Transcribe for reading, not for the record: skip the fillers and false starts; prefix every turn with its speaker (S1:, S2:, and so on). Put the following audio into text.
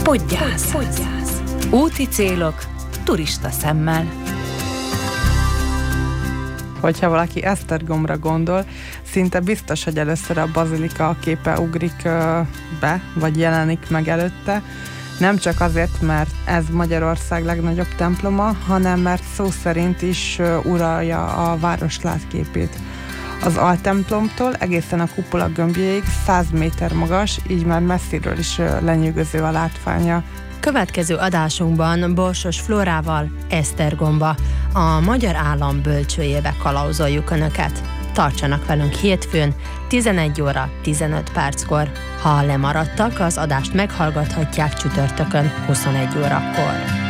S1: Podgyász. Úti célok turista szemmel.
S2: Hogyha valaki Esztergomra gondol, szinte biztos, hogy először a bazilika képe ugrik be, vagy jelenik meg előtte. Nem csak azért, mert ez Magyarország legnagyobb temploma, hanem mert szó szerint is uralja a város látképét. Az altemplomtól egészen a kupola gömbjéig 100 méter magas, így már messziről is lenyűgöző a látványa.
S3: Következő adásunkban Borsos Flórával Esztergomba, a Magyar Állam bölcsőjébe kalauzoljuk Önöket. Tartsanak velünk hétfőn, 11 óra 15 perckor. Ha lemaradtak, az adást meghallgathatják csütörtökön 21 órakor.